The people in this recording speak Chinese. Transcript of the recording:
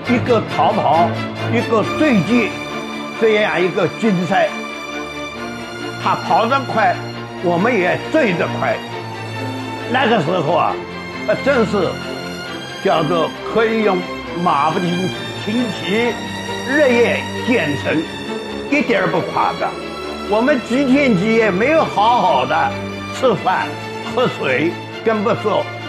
一个逃跑，一个追击，这样一个竞赛。他跑得快，我们也追得快。那个时候啊，真是叫做可以用马不停蹄，日夜兼程，一点儿不夸张。我们几天几夜没有好好的吃饭喝水，更不说